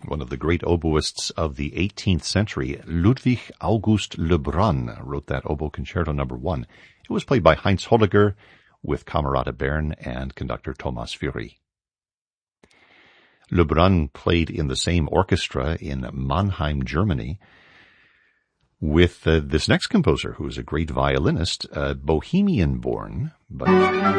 One of the great oboists of the 18th century, Ludwig August Lebrun, wrote that Oboe Concerto No. 1. It was played by Heinz Holliger with Camerata Bern and conductor Thomas Fury. Lebrun played in the same orchestra in Mannheim, Germany, with this next composer, who is a great violinist, Bohemian-born, but